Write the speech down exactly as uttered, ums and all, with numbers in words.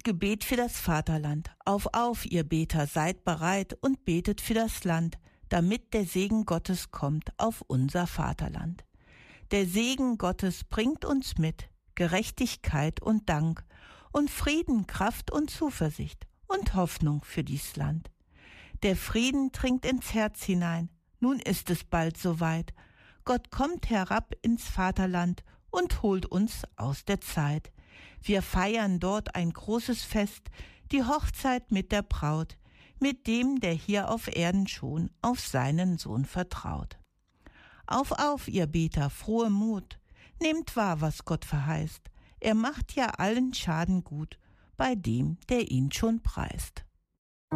Gebet für das Vaterland. Auf, auf, ihr Beter, seid bereit und betet für das Land, damit der Segen Gottes kommt auf unser Vaterland. Der Segen Gottes bringt uns mit Gerechtigkeit und Dank und Frieden, Kraft und Zuversicht und Hoffnung für dies Land. Der Frieden dringt ins Herz hinein, nun ist es bald soweit. Gott kommt herab ins Vaterland und holt uns aus der Zeit. Wir feiern dort ein großes Fest, die Hochzeit mit der Braut, mit dem, der hier auf Erden schon auf seinen Sohn vertraut. Auf, auf, ihr Beter, frohe Mut, nehmt wahr, was Gott verheißt. Er macht ja allen Schaden gut, bei dem, der ihn schon preist.